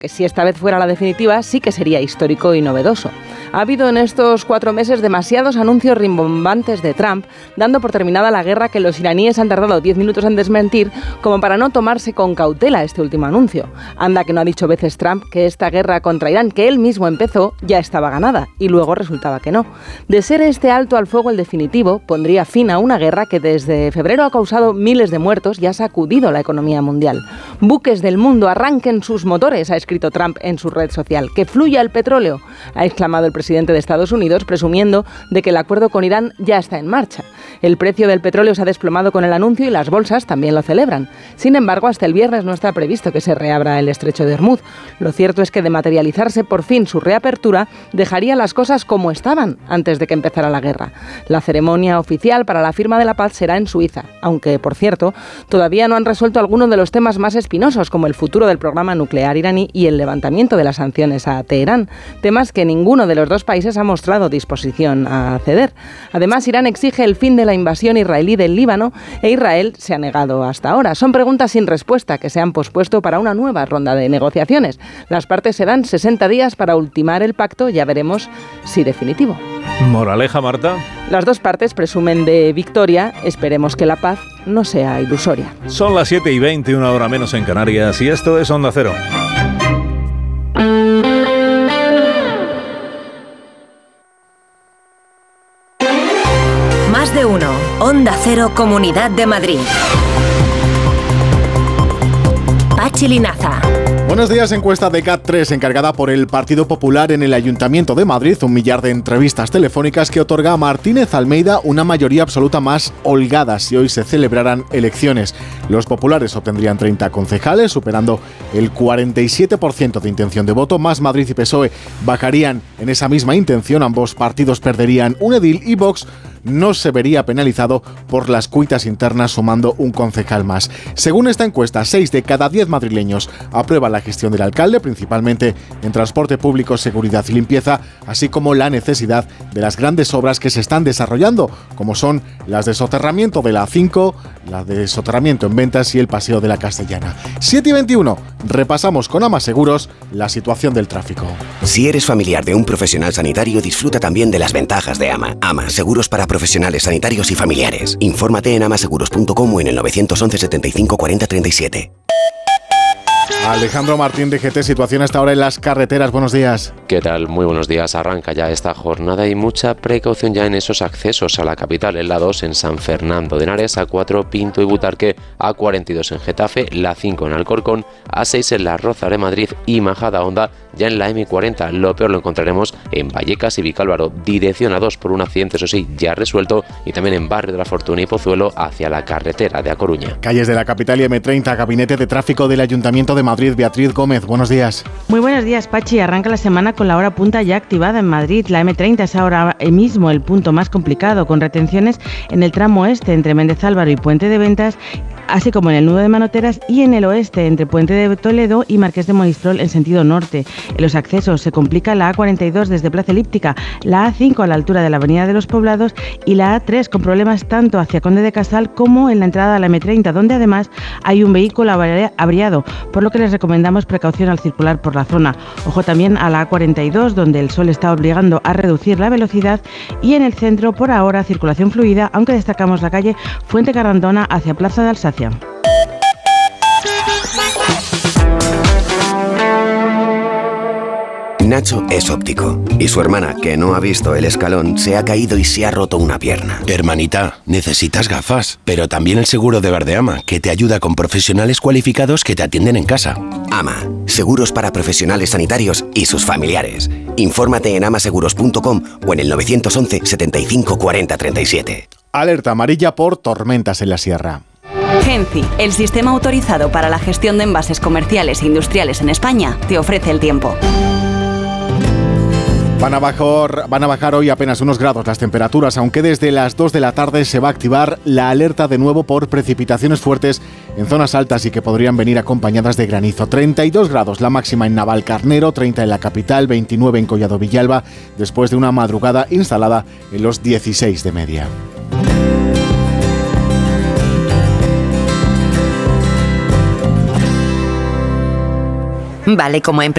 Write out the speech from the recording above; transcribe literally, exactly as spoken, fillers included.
que si esta vez fuera la definitiva, sí que sería histórico y novedoso. Ha habido en estos cuatro meses demasiados anuncios rimbombantes de Trump, dando por terminada la guerra que los iraníes han tardado diez minutos en desmentir, como para no tomarse con cautela este último anuncio. Anda que no ha dicho veces Trump que esta guerra contra Irán, que él mismo empezó, ya estaba ganada, y luego resultaba que no. De ser este alto al fuego el definitivo, pondría fin a una guerra que desde febrero ha causado miles de muertos y ha sacudido la economía mundial. Buques del mundo, arranquen sus motores, ha escrito Trump en su red social. Que fluya el petróleo, ha exclamado el presidente de Estados Unidos, presumiendo de que el acuerdo con Irán ya está en marcha. El precio del petróleo se ha desplomado con el anuncio y las bolsas también lo celebran. Sin embargo, hasta el viernes no está previsto que se reabra el estrecho de Hormuz. Lo cierto es que de materializarse por fin su reapertura, dejaría las cosas como estaban antes de que empezara la guerra. La ceremonia oficial para la firma de la paz será en Suiza, aunque, por cierto, todavía no han resuelto algunos de los temas más espinosos, como el futuro del programa nuclear iraní y el levantamiento de las sanciones a Teherán, temas que ninguno de los dos países ha mostrado disposición a ceder. Además, Irán exige el fin de la invasión israelí del Líbano e Israel se ha negado hasta ahora. Son preguntas sin respuesta que se han pospuesto para una nueva ronda de negociaciones. Las partes se dan sesenta días para ultimar el pacto, ya veremos si definitivo. Moraleja, Marta. Las dos partes presumen de victoria, esperemos que la paz no sea ilusoria. Son las siete y veinte, una hora menos en Canarias, y esto es Onda Cero. Más de uno. Onda Cero, Comunidad de Madrid. Pachi Linaza. Buenos días. Encuesta de C A T tres encargada por el Partido Popular en el Ayuntamiento de Madrid, un millar de entrevistas telefónicas que otorga a Martínez Almeida una mayoría absoluta más holgada si hoy se celebraran elecciones. Los populares obtendrían treinta concejales, superando el cuarenta y siete por ciento de intención de voto, más Madrid y P S O E bajarían en esa misma intención, ambos partidos perderían un edil y Vox no se vería penalizado por las cuitas internas sumando un concejal más. Según esta encuesta, seis de cada diez madrileños aprueban la gestión del alcalde, principalmente en transporte público, seguridad y limpieza, así como la necesidad de las grandes obras que se están desarrollando, como son las de soterramiento de la A cinco, la de soterramiento en Ventas y el Paseo de la Castellana. siete y veintiuno, repasamos con Ama Seguros la situación del tráfico. Si eres familiar de un profesional sanitario, disfruta también de las ventajas de Ama. Ama, seguros para profesionales sanitarios y familiares. Infórmate en amaseguros punto com o en el nueve once setenta y cinco cuarenta treinta y siete. Alejandro Martín de G T, situación hasta ahora en las carreteras. Buenos días. ¿Qué tal? Muy buenos días. Arranca ya esta jornada y mucha precaución ya en esos accesos a la capital. En la dos en San Fernando de Henares, A cuatro Pinto y Butarque, A cuarenta y dos en Getafe, la cinco en Alcorcón, A seis en La Roza de Madrid y Majadahonda ya en la eme cuarenta. Lo peor lo encontraremos en Vallecas y Vicálvaro, dirección A dos por un accidente, eso sí, ya resuelto, y también en Barrio de la Fortuna y Pozuelo hacia la carretera de A Coruña. Calles de la capital y eme treinta, Gabinete de Tráfico del Ayuntamiento de Madrid. Beatriz Gómez, buenos días. Muy buenos días, Pachi. Arranca la semana con la hora punta ya activada en Madrid. La eme treinta es ahora mismo el punto más complicado, con retenciones en el tramo este entre Méndez Álvaro y Puente de Ventas, así como en el nudo de Manoteras, y en el oeste entre Puente de Toledo y Marqués de Monistrol en sentido norte. En los accesos se complica la A cuarenta y dos desde Plaza Elíptica, la A cinco a la altura de la Avenida de los Poblados y la A tres con problemas tanto hacia Conde de Casal como en la entrada a la eme treinta, donde además hay un vehículo averiado, por lo que les recomendamos precaución al circular por la zona. Ojo también a la A cuarenta y dos, donde el sol está obligando a reducir la velocidad, y en el centro por ahora circulación fluida, aunque destacamos la calle Fuente Carrandona hacia Plaza de Alsacia. Nacho es óptico y su hermana, que no ha visto el escalón, se ha caído y se ha roto una pierna. Hermanita, necesitas gafas, pero también el seguro de Verdeama, que te ayuda con profesionales cualificados que te atienden en casa. Ama, seguros para profesionales sanitarios y sus familiares. Infórmate en amaseguros punto com o en el nueve once setenta y cinco cuarenta treinta y siete. Alerta amarilla por tormentas en la sierra. Genci, el sistema autorizado para la gestión de envases comerciales e industriales en España, te ofrece el tiempo. Van a, bajar, van a bajar hoy apenas unos grados las temperaturas, aunque desde las dos de la tarde se va a activar la alerta de nuevo por precipitaciones fuertes en zonas altas y que podrían venir acompañadas de granizo. treinta y dos grados la máxima en Navalcarnero, treinta en la capital, veintinueve en Collado Villalba, después de una madrugada instalada en los dieciséis de media. Vale, como empresa